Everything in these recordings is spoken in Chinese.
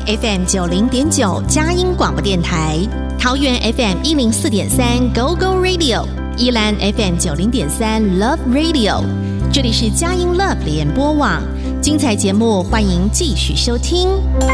FM 90.9佳音广播电台，桃园 FM 104.3 Go Go Radio， 宜兰 FM 90.3 Love Radio。这里是佳音 Love 联播网，精彩节目欢迎继续收听。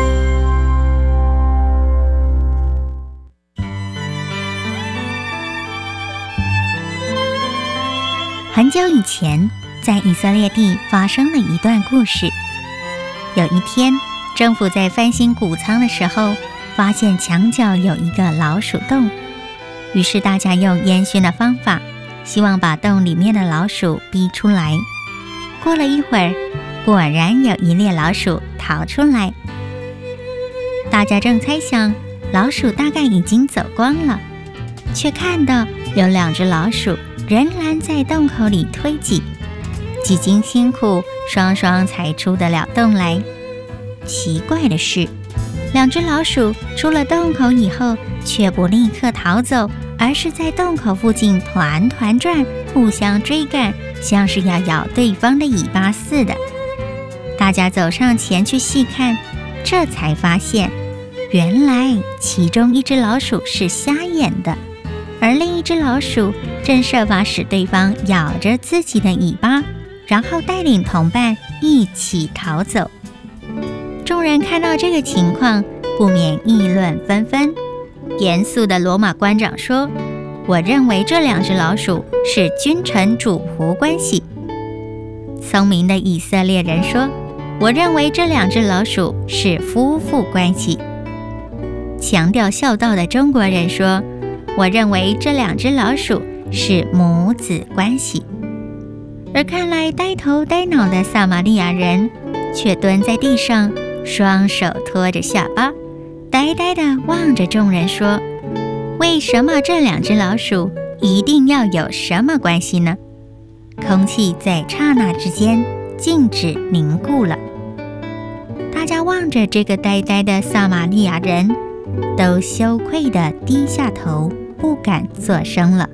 很久以前，在以色列地发生了一段故事。有一天，政府在翻新谷仓的时候，发现墙角有一个老鼠洞，于是大家用烟熏的方法，希望把洞里面的老鼠逼出来。过了一会儿，果然有一列老鼠逃出来。大家正猜想老鼠大概已经走光了，却看到有2只老鼠仍然在洞口里推挤，几经辛苦，双双才出得了洞来。奇怪的是，2只老鼠出了洞口以后，却不立刻逃走，而是在洞口附近团团转，互相追赶，像是要咬对方的尾巴似的。大家走上前去细看，这才发现，原来其中一只老鼠是瞎眼的，而另一只老鼠正设法使对方咬着自己的尾巴，然后带领同伴一起逃走。众人看到这个情况，不免议论纷纷。严肃的罗马官长说：“我认为这2只老鼠是君臣主仆关系。”聪明的以色列人说：“我认为这2只老鼠是夫妇关系。”强调孝道的中国人说：“我认为这2只老鼠是母子关系。”而看来呆头呆脑的撒玛利亚人却蹲在地上，双手托着下巴，呆呆地望着众人说：“为什么这2只老鼠一定要有什么关系呢？”空气在刹那之间静止凝固了。大家望着这个呆呆的撒玛利亚人，都羞愧地低下头，不敢作声了。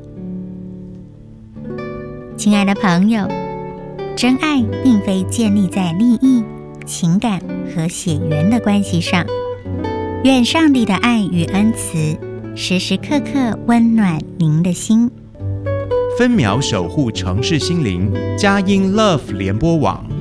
亲爱的朋友，真爱并非建立在利益、情感和血缘的关系上。愿上帝的爱与恩慈时时刻刻温暖您的心。 分秒守护城市心灵，佳音 Love 联播网。